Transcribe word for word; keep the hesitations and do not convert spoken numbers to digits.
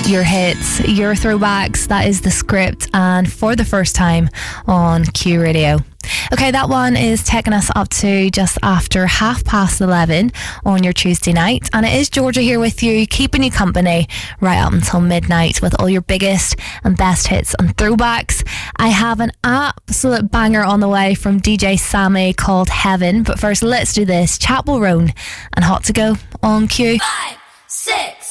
Your hits, your throwbacks, that is the script, and for the first time on Q Radio. Okay, that one is taking us up to just after half past eleven on your Tuesday night, and it is Georgia here with you, keeping you company right up until midnight with all your biggest and best hits and throwbacks. I have an absolute banger on the way from D J Sammy called Heaven, but first let's do this. Chapel Roan and Hot to Go on Q. Five, six